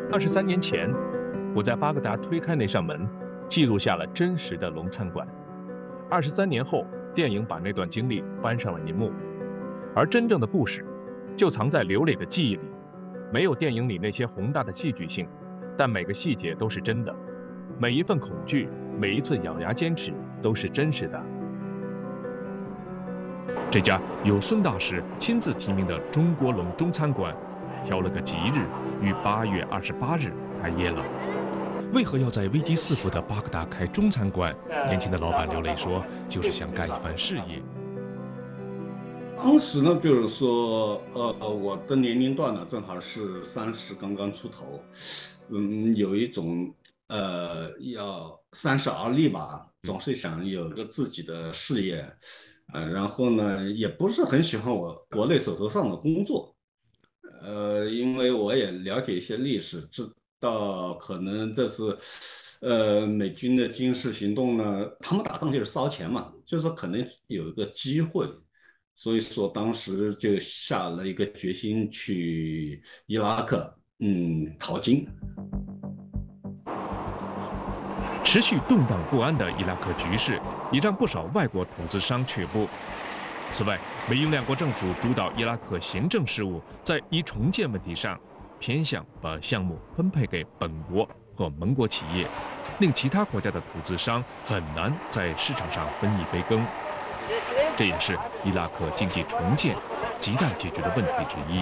23年前，我在巴格达推开那扇门，记录下了真实的龙餐馆。23年后，电影把那段经历搬上了银幕，而真正的故事就藏在刘磊的记忆里。没有电影里那些宏大的戏剧性，但每个细节都是真的，每一份恐惧，每一次咬牙坚持都是真实的。这家由孙大使亲自提名的中国龙中餐馆，挑了个吉日，于8月28日开业了。为何要在危机四伏的巴格达开中餐馆？年轻的老板刘磊说，就是想干一番事业。 当时呢，就是说，我的年龄段呢，正好是30刚刚出头，有一种要30而立吧，总是想有个自己的事业，然后呢，也不是很喜欢我国内手头上的工作，因为我也了解一些历史，知道可能这是，美军的军事行动呢，他们打仗就是烧钱嘛，就是说可能有一个机会。所以说当时就下了一个决心去伊拉克，淘金。 持续动荡不安的伊拉克局势也让不少外国投资商却步。此外，美英两国政府主导伊拉克行政事务，在一重建问题上偏向把项目分配给本国和盟国企业，令其他国家的投资商很难在市场上分一杯羹。这也是伊拉克经济重建亟待解决的问题之一。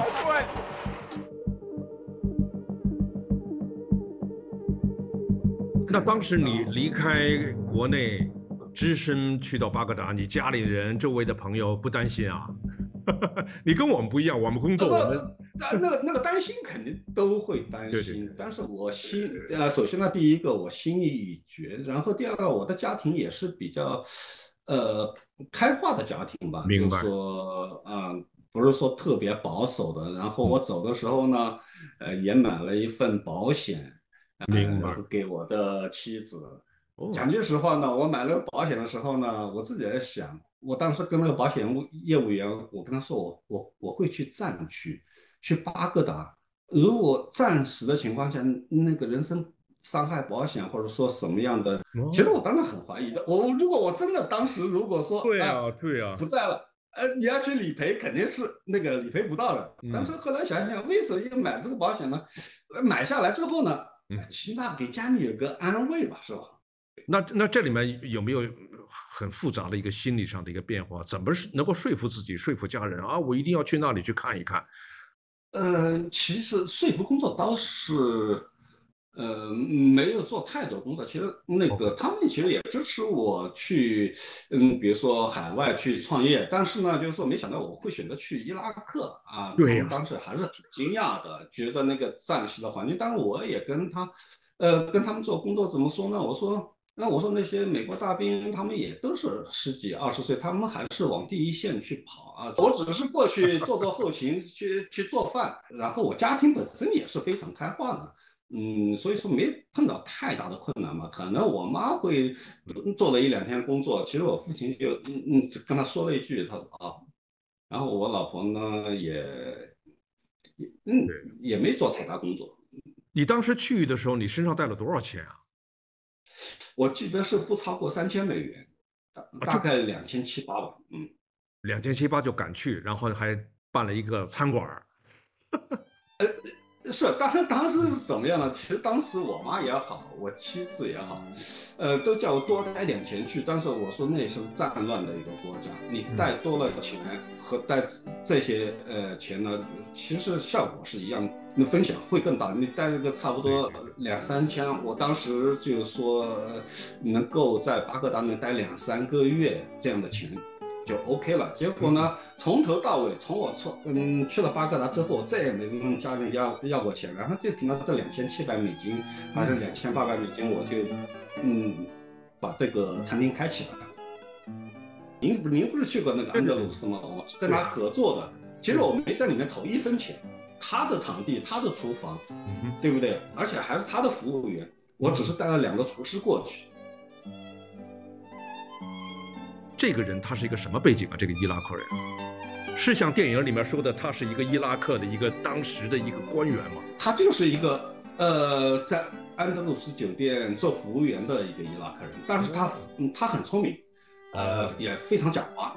那当时你离开国内，只身去到巴格达，你家里人、周围的朋友不担心啊？你跟我们不一样，我们工作，我们那个担心肯定都会担心， 对。 但是我首先呢，第一个我心意已决，然后第二个我的家庭也是比较开化的家庭吧， 明白。 就是说不是说特别保守的。然后我走的时候呢，也买了一份保险， 明白。 然后给我的妻子。 哦， 讲句实话呢，我买那个保险的时候呢，我自己在想，我当时跟那个保险业务员，我跟他说我会去战区，去巴格达。如果暂时的情况下，那个人身伤害保险或者说什么样的，其实我当然很怀疑的。如果我真的当时如果说对啊， 不在了，你要去理赔，肯定是那个理赔不到的。但是后来想想，为什么要买这个保险呢？买下来之后呢，起码给家里有个安慰吧，是吧？ 那这里面有没有很复杂的一个心理上的一个变化？怎么能够说服自己、说服家人啊？我一定要去那里去看一看。 其实说服工作倒是，没有做太多工作。其实那个他们其实也支持我去，比如说海外去创业。但是呢，就是说没想到我会选择去伊拉克啊。 对呀， 当时还是挺惊讶的，觉得那个暂时的环境。当然我也跟他们做工作怎么说呢？我说那些美国大兵，他们也都是10几20岁，他们还是往第一线去跑啊。我只是过去做后勤，去做饭，然后我家庭本身也是非常开化的，所以说没碰到太大的困难吧。可能我妈会做了1、2天工作，其实我父亲就跟他说了一句，他说啊，然后我老婆呢也没做太大工作。 你当时去的时候，你身上带了多少钱啊？ 我记得是不超过$3000，大概2700、800吧。 2700就赶去，然后还办了一个餐馆。 是，当时是怎么样呢？其实当时我妈也好，我妻子也好，都叫我多带点钱去。但是我说那是战乱的一个国家，你带多了钱和带这些钱呢，其实效果是一样，那风险会更大。你带那个差不多2、3千，我当时就说能够在巴格达能待2、3个月这样的钱。就 OK 了。结果呢，从头到尾，从我去了巴格达之后，再也没问家里要过钱，然后就凭到这$2700，好像$2800，我就把这个餐厅开起来了。您不是去过那个安德鲁斯吗？我是跟他合作的，其实我没在里面投1分钱，他的场地，他的厨房，对不对？而且还是他的服务员，我只是带了2个厨师过去。 这个人他是一个什么背景啊？这个伊拉克人是像电影里面说的，他是一个伊拉克的一个当时的一个官员吗？ 他就是一个在安德鲁斯酒店做服务员的一个伊拉克人，但是他很聪明，也非常狡猾。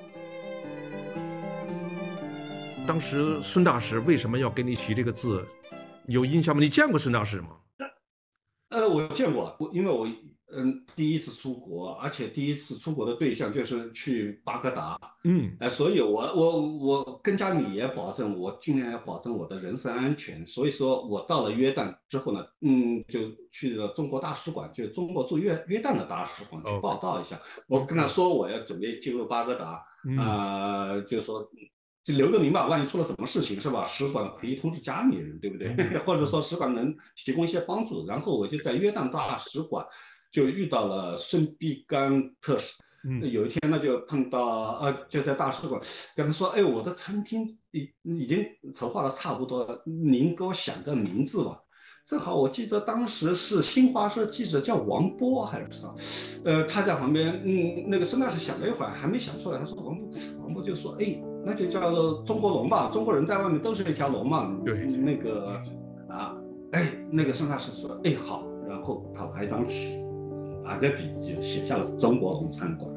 当时孙大使为什么要给你起这个字？有印象吗？你见过孙大使吗？ 我见过，因为我第一次出国，而且第一次出国的对象就是去巴格达，所以我跟家里也保证，我尽量要保证我的人身安全。所以说我到了约旦之后呢，就去了中国大使馆，就中国驻约旦的大使馆去报道一下。我跟他说我要准备进入巴格达，就是说。就留个名吧，万一出了什么事情是吧？使馆可以通知家里人，对不对？或者说使馆能提供一些帮助。然后我就在约旦大使馆就遇到了孙必刚特使。有一天呢，就碰到就在大使馆跟他说：“哎，我的餐厅已经筹划的差不多了，您给我想个名字吧。”正好我记得当时是新华社记者叫王波还是啥，他在旁边，那个孙大使想了一会儿还没想出来，他说王波就说：“哎。”那就叫做中国龙吧，中国人在外面都是一条龙嘛。 对， 那个那个孙大使说，哎好，然后他拿一张纸，拿个笔就写下了中国龙餐馆。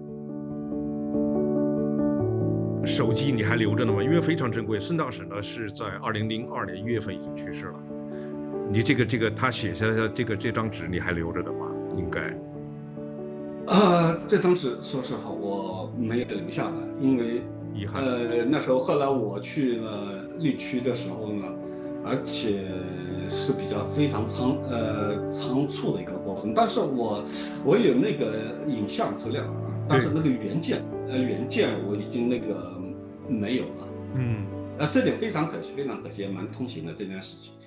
手机你还留着呢吗？因为非常珍贵。孙大使呢是在2002年1月份已经去世了。你这个他写下的这张纸你还留着的吗？应该。 这张纸说实话我没有留下来，因为。 遗憾。 那时候后来我去了绿区的时候呢，而且是比较非常仓促的一个过程。但是我有那个影像资料啊，但是那个原件我已经那个没有了。这点非常可惜，非常可惜，也蛮痛心的这件事情。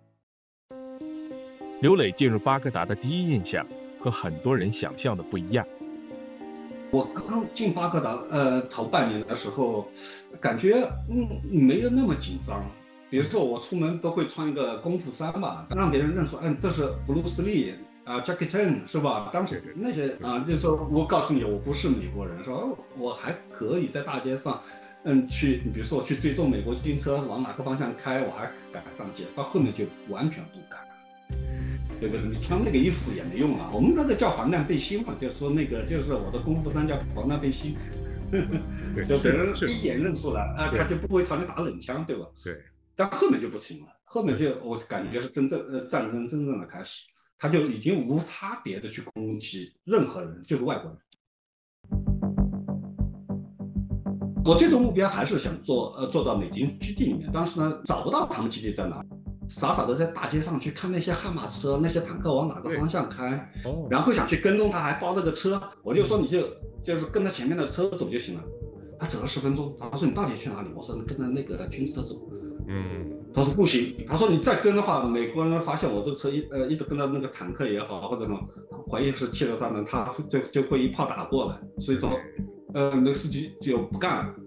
刘磊进入巴格达的第一印象和很多人想象的不一样。 我刚进巴格达，头半年的时候，感觉没有那么紧张。比如说我出门都会穿一个功夫衫吧，让别人认出，这是布鲁斯利Jackie Chan 是吧？当时那些就是说我告诉你，我不是美国人，说我还可以在大街上，去，比如说去追踪美国军车往哪个方向开，我还敢上街。到后面就完全不敢。对不对？你穿那个衣服也没用啊。我们那个叫防弹背心嘛，就是说那个就是我的功夫衫叫防弹背心，就别人一眼认出来他就不会朝你打冷枪，对吧？ 对。 但后面就不行了，后面就我感觉是战争真正的开始，他就已经无差别的去攻击任何人，就是外国人。我最终目标还是想做到美军基地里面，但是呢找不到他们基地在哪。傻傻的在大街上去看那些悍马车、那些坦克往哪个方向开，然后想去跟踪他，还包了个车。我就说你就是跟着前面的车走就行了。他走了10分钟，他说你到底去哪里？我说你跟着那个军车走。他说不行，他说你再跟的话，美国人发现我这个车一直跟着那个坦克也好或者什么，怀疑是汽车炸弹，他就会一炮打过来。所以说，那个司机就不干了。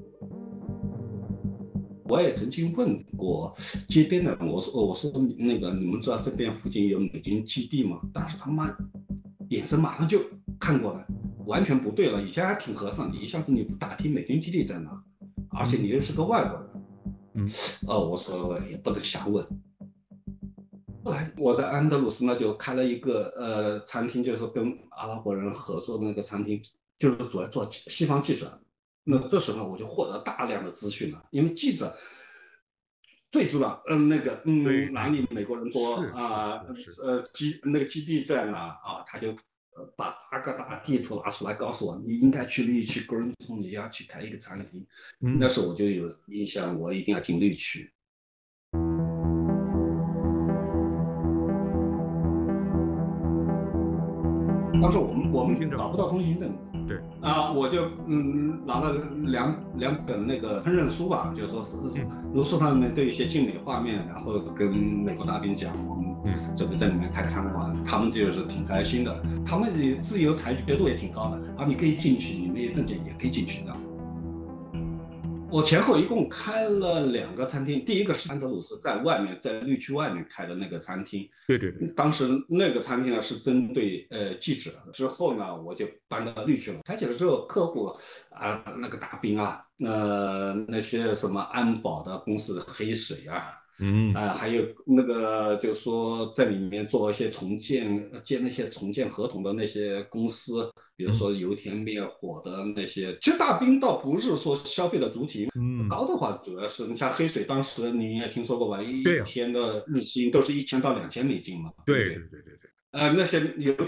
我也曾经问过街边的人，我说那个你们知道这边附近有美军基地吗？但是他妈眼神马上就看过来，完全不对了。以前还挺和善，你一下子你不打听美军基地在哪，而且你又是个外国人，我说也不能瞎问。后来我在安德鲁斯呢就开了一个餐厅，就是跟阿拉伯人合作的那个餐厅，就是主要做西方记者。那这时候我就获得大量的资讯了，因为记者最知道，哪里美国人多那个基地在哪啊？他就把巴格达地图拿出来告诉我，你应该去绿区格伦通，你要去开一个餐厅。那时候我就有印象，我一定要进绿区。当时我们找不到通行证。 对我就拿了两本那个烹饪书吧，就说是书上面都有一些精美画面，然后跟美国大兵讲，我们准备在里面开餐馆，他们就是挺开心的，他们的自由裁决度也挺高的你可以进去，你没有证件也可以进去的。我前后一共开了2个餐厅，第一个是安德鲁斯在外面，在绿区外面开的那个餐厅。 对。 当时那个餐厅呢是针对记者，之后呢我就搬到绿区了。开起来之后，客户那个大兵那些什么安保的公司的黑水还有那个就是说在里面做一些建那些重建合同的那些公司，比如说油田灭火的那些。其实大兵倒不是说消费的主体，高的话主要是你像黑水，当时你也听说过吧？一天的日薪都是1000到2000美金嘛，对不对？ 对。 那些油